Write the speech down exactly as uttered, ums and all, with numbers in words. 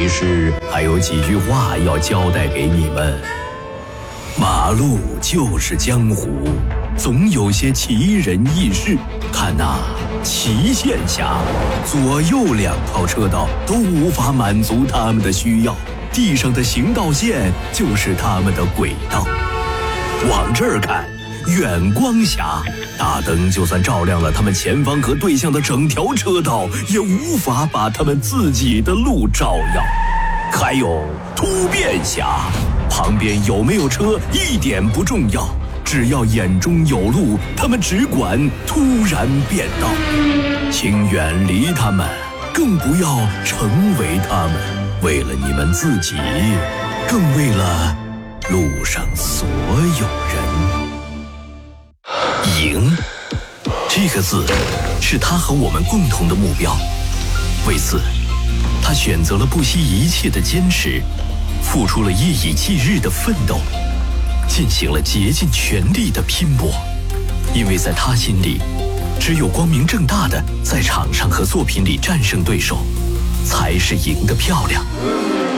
其实还有几句话要交代给你们。马路就是江湖，总有些奇人异事。看呐，齐县峡左右两套车道都无法满足他们的需要，地上的行道线就是他们的轨道。往这儿看，远光峡大灯就算照亮了他们前方和对向的整条车道，也无法把他们自己的路照耀。还有突变峡，旁边有没有车一点不重要，只要眼中有路，他们只管突然变道。请远离他们，更不要成为他们，为了你们自己，更为了路上所有人。赢这个字是他和我们共同的目标，为此他选择了不惜一切的坚持，付出了夜以继日的奋斗，进行了竭尽全力的拼搏。因为在他心里，只有光明正大的在场上和作品里战胜对手，才是赢得漂亮。